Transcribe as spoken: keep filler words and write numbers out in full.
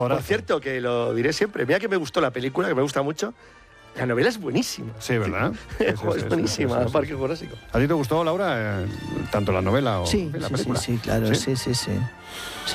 Horacio. Por cierto, que lo diré siempre, mira que me gustó la película, que me gusta mucho. La novela es buenísima. Sí, ¿verdad? Sí, sí, es sí, buenísima, sí, sí, sí, sí. Parque Jurásico. ¿A ti te gustó, Laura, eh, tanto la novela o Sí, la sí, película? sí, sí, claro, sí, sí, sí.